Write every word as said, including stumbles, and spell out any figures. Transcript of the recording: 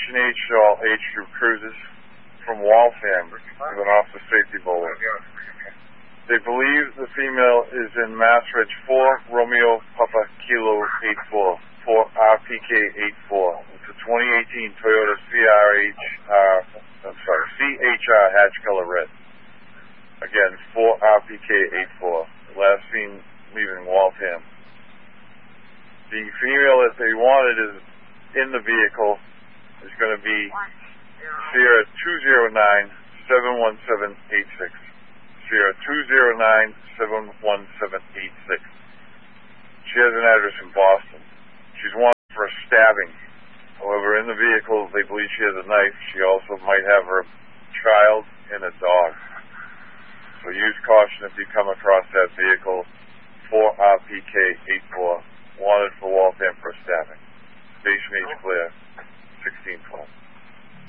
Station H to all H Group cruisers from Waltham with an officer safety bulletin. They believe the female is in Mass Ridge four, Romeo Papa Kilo eight four, four R P K eight four. It's a twenty eighteen Toyota C R H, uh, I'm sorry, C H R hatch color red. Again, four R P K eight four. Last seen leaving Waltham. The female that they wanted is in the vehicle is going to be Sierra two zero nine, seven one seven eight six. Sierra two zero nine, seven one seven eight six. She has an address in Boston. She's wanted for a stabbing. However, in the vehicle, they believe she has a knife. She also might have her child and a dog. So use caution if you come across that vehicle. four R P K eight four, wanted for Waltham for a stabbing. Station H clear, sixteen twelve.